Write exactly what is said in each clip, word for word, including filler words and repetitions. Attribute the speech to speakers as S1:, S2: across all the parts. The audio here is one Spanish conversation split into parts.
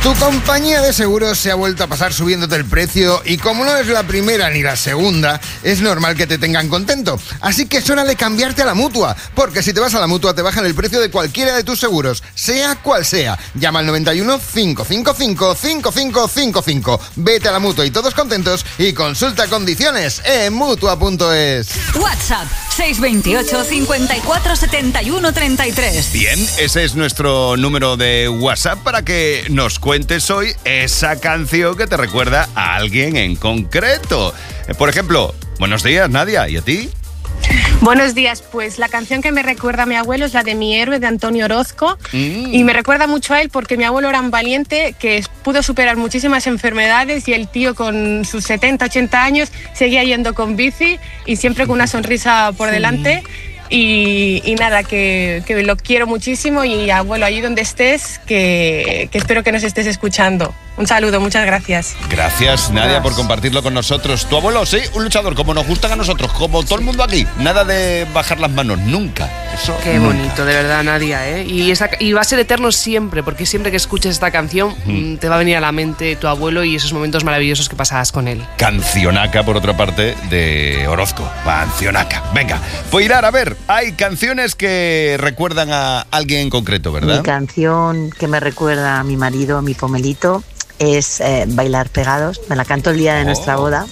S1: Tu compañía de seguros se ha vuelto a pasar subiéndote el precio y como no es la primera ni la segunda, es normal que te tengan contento. Así que es hora de cambiarte a la Mutua, porque si te vas a la Mutua te bajan el precio de cualquiera de tus seguros, sea cual sea. Llama al noventa y uno, cinco cinco cinco, cinco cinco cinco cinco. Vete a la Mutua y todos contentos y consulta condiciones en Mutua punto es.
S2: WhatsApp seis dos ocho, cinco cuatro, siete uno, tres tres.
S3: Bien, ese es nuestro número de WhatsApp para que nos cuentes hoy esa canción que te recuerda a alguien en concreto. Por ejemplo, buenos días, Nadia, ¿y a ti?
S4: Buenos días, pues la canción que me recuerda a mi abuelo es la de Mi héroe, de Antonio Orozco, mm. y me recuerda mucho a él porque mi abuelo era un valiente que pudo superar muchísimas enfermedades y el tío con sus setenta, ochenta años seguía yendo con bici y siempre con una sonrisa por delante. Y, y nada, que, que lo quiero muchísimo y abuelo, allí donde estés, que, que espero que nos estés escuchando. Un saludo, muchas gracias.
S3: Gracias, Nadia, por compartirlo con nosotros. Tu abuelo, sí, un luchador, como nos gustan a nosotros, como todo el mundo aquí. Nada de bajar las manos, nunca. Eso,
S5: Qué
S3: nunca.
S5: bonito, de verdad, Nadia, ¿eh? Y, esa, y va a ser eterno siempre, porque siempre que escuches esta canción mm. te va a venir a la mente tu abuelo y esos momentos maravillosos que pasabas con él.
S3: Cancionaca, por otra parte, de Orozco. Cancionaca. Venga, pues Hilar, a ver, hay canciones que recuerdan a alguien en concreto, ¿verdad?
S6: Mi canción que me recuerda a mi marido, a mi pomelito, es eh, Bailar Pegados. Me la canto el día de oh. nuestra boda.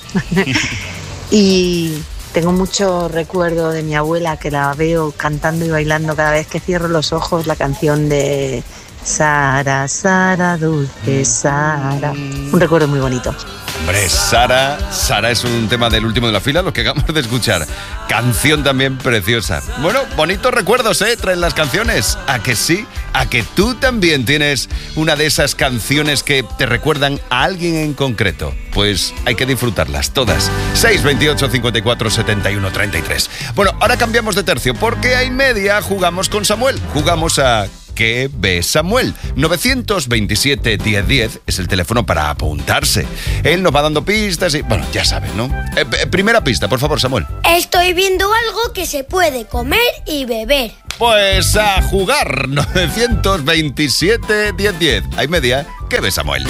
S6: Y tengo mucho recuerdo de mi abuela, que la veo cantando y bailando cada vez que cierro los ojos, la canción de Sara, Sara, dulce Sara. Un recuerdo muy bonito.
S3: Hombre, Sara, Sara es un tema del último de la fila, lo que acabamos de escuchar. Canción también preciosa. Bueno, bonitos recuerdos, ¿eh? Traen las canciones. ¿A que sí? ¿A que tú también tienes una de esas canciones que te recuerdan a alguien en concreto? Pues hay que disfrutarlas todas. seis dos ocho, cinco cuatro, siete uno, tres tres. Bueno, ahora cambiamos de tercio porque a y media jugamos con Samuel. Jugamos a... ¿Qué ve Samuel? nueve dos siete, diez diez es el teléfono para apuntarse. Él nos va dando pistas y... Bueno, ya sabes, ¿no? Eh, eh, primera pista, por favor, Samuel.
S7: Estoy viendo algo que se puede comer y beber.
S3: Pues a jugar. nueve dos siete, diez diez. Hay media. ¿Qué ve Samuel?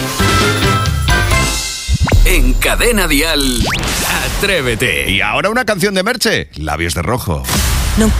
S8: En Cadena Dial, Atrévete.
S3: Y ahora una canción de Merche, Labios de Rojo.
S9: No